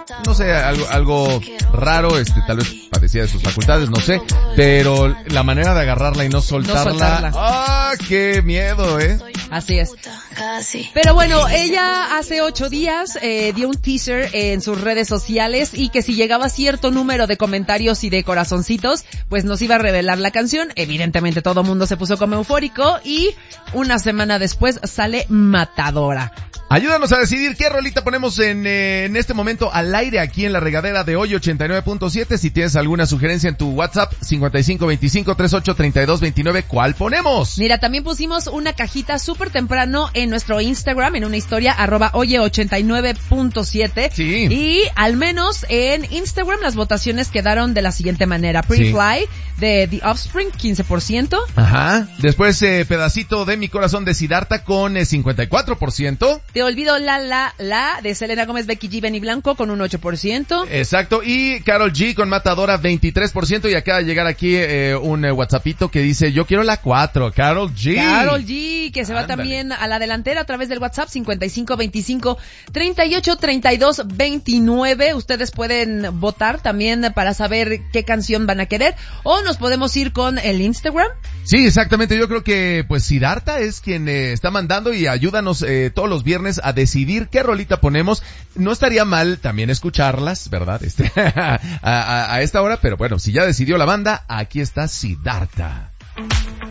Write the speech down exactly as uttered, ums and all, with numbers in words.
no sé, algo, algo raro, este, tal vez padecía de sus facultades, no sé, pero la manera de agarrarla y no soltarla, no soltarla. ¡ah, qué miedo, eh! Así es. Pero bueno, ella hace ocho días eh, dio un teaser en sus redes sociales y que si llegaba cierto número de comentarios y de corazoncitos, pues nos iba a revelar la canción. Evidentemente todo el mundo se puso como eufórico y una semana después sale Matadora. Ayúdanos a decidir qué rolita ponemos en, eh, en este momento al aire aquí en la regadera de hoy ochenta y nueve punto siete. Si tienes alguna sugerencia en tu WhatsApp cincuenta y cinco veinticinco treinta y ocho treinta y dos veintinueve, ¿cuál ponemos? Mira, también pusimos una cajita súper temprano en nuestro Instagram, en una historia, arroba oye ochenta y nueve punto siete. Sí. Y al menos en Instagram las votaciones quedaron de la siguiente manera. Pretty Sí. Fly de The Offspring, quince por ciento. Ajá. Después, eh, Pedacito de mi corazón de Siddhartha con eh, cincuenta y cuatro por ciento. Te olvido La La La de Selena Gómez, Becky G, Benny Blanco con un ocho por ciento. Exacto. Y Karol G con Matadora veintitrés por ciento. Y acaba de llegar aquí eh, un eh, WhatsAppito que dice, yo quiero la cuatro, Karol G. Karol G, que se va Ándale. también a la delantera a través del WhatsApp cincuenta y cinco veinticinco treinta y ocho treinta y dos veintinueve. Ustedes pueden votar también para saber qué canción van a querer, o nos podemos ir con el Instagram. Sí, exactamente. Yo creo que pues Siddhartha es quien eh, está mandando y ayúdanos eh, todos los viernes a decidir qué rolita ponemos. No estaría mal también escucharlas, ¿verdad? Este a, a, a esta hora, pero bueno, si ya decidió la banda, aquí está Siddhartha.